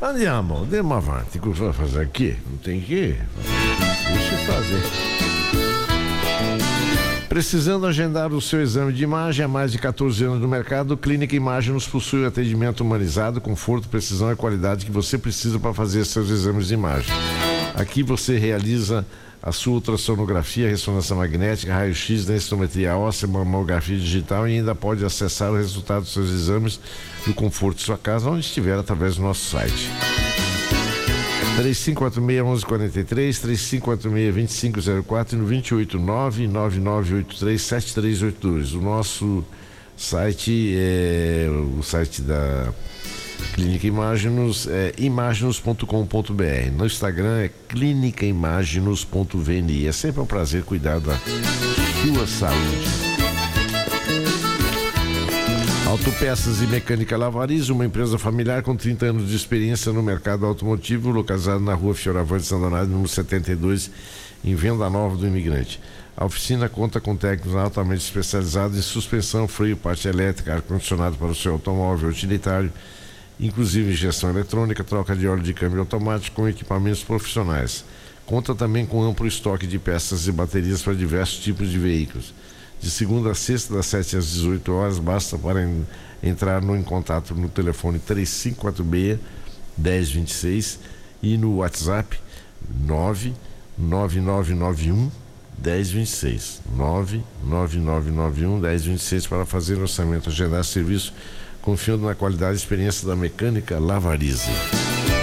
Andiamo avanti, cosa vai fazer aqui? Não tem que? Deixa eu fazer. Precisando agendar o seu exame de imagem há mais de 14 anos no mercado, Clínica Imaginos possui atendimento humanizado, conforto, precisão e qualidade que você precisa para fazer seus exames de imagem. Aqui você realiza a sua ultrassonografia, ressonância magnética, raio-x, densitometria óssea, mamografia digital e ainda pode acessar o resultado dos seus exames no conforto de sua casa, onde estiver, através do nosso site. 3546-1143, 3546-2504 e no 289-9983-7382. O nosso site é o site da Clínica Imaginos, é imaginos.com.br. No Instagram é clinicaimaginos.vni. É sempre um prazer cuidar da sua saúde. Autopeças e Mecânica Lavariz, uma empresa familiar com 30 anos de experiência no mercado automotivo, localizada na rua Fioravante Sandonário, número 72, em Venda Nova do Imigrante. A oficina conta com técnicos altamente especializados em suspensão, freio, parte elétrica, ar-condicionado para o seu automóvel utilitário, inclusive gestão eletrônica, troca de óleo de câmbio automático com equipamentos profissionais. Conta também com amplo estoque de peças e baterias para diversos tipos de veículos. De segunda a sexta, das 7 às 18 horas, basta para entrar em contato no telefone 3546-1026 e no WhatsApp 99991-1026. 99991-1026 para fazer orçamento, agendar serviço, confiando na qualidade e experiência da Mecânica Lavarize.